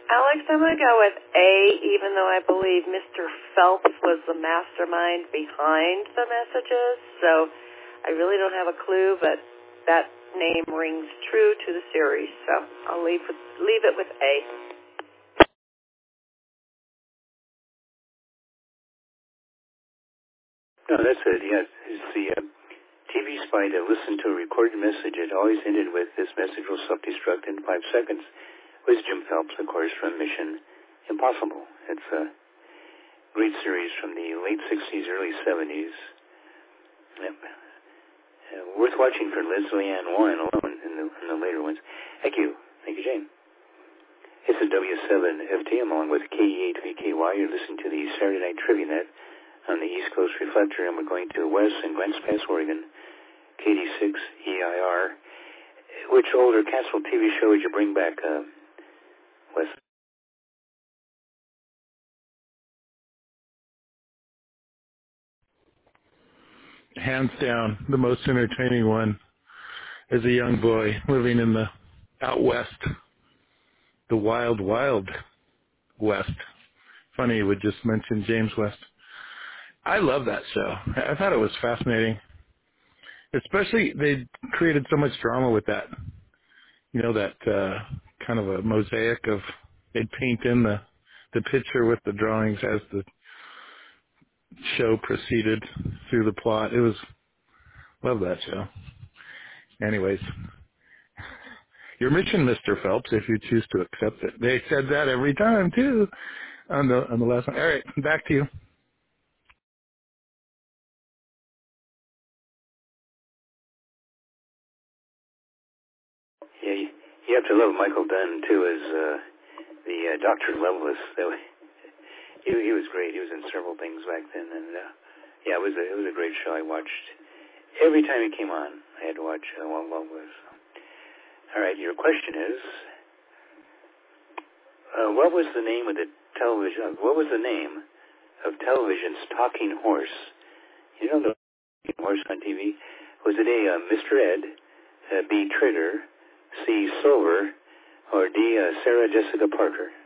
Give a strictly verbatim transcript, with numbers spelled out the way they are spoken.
Alex, I'm going to go with A, even though I believe Mister Phelps was the mastermind behind the messages. So I really don't have a clue, but that name rings true to the series. So I'll leave, with, leave it with A. No, that's it. Yeah, it's the uh, T V spy that listened to a recorded message. It always ended with, "This message will self-destruct in five seconds." It was Jim Phelps, of course, from Mission Impossible. It's a great series from the late sixties, early seventies. Yep. Uh, worth watching for Leslie Ann Warren alone in the, in the later ones. Thank you. Thank you, Jane. It's a W seven F T M along with K E eight V K Y. You're listening to the Saturday Night Trivia Net on the East Coast Reflector, and we're going to Wes in Grants Pass, Oregon, K D six E I R. Which older canceled T V show would you bring back, uh, Wes? Hands down, the most entertaining one as a young boy living in the out west, the wild, wild west. Funny you would just mention James West. I love that show. I thought it was fascinating. Especially they created so much drama with that. You know, that uh, kind of a mosaic of they'd paint in the, the picture with the drawings as the show proceeded through the plot. It was, love that show. Anyways, your mission, Mister Phelps, if you choose to accept it. They said that every time, too, on the on the last one. All right, back to you. Yeah, you, you have to love Michael Dunn, too, as uh, the uh, Doctor Loveless. That was, he, he was great. He was in several things back then. And, uh, yeah, it was, a, it was a great show. I watched every time he came on. I had to watch uh, Wild Wild West. All right, your question is, uh, what was the name of the television, what was the name of television's talking horse? You know the talking horse on T V? Was it A, uh, Mister Ed, uh, B, Trigger, C, Silver, or D, uh, Sarah Jessica Parker?